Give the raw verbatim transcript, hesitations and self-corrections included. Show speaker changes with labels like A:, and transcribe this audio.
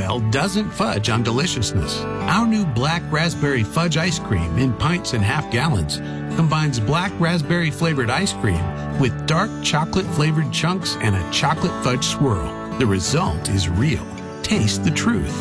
A: Well doesn't fudge on deliciousness. Our new black raspberry fudge ice cream in pints and half gallons combines black raspberry flavored ice cream with dark chocolate flavored chunks and a chocolate fudge swirl. The result is real. Taste the truth.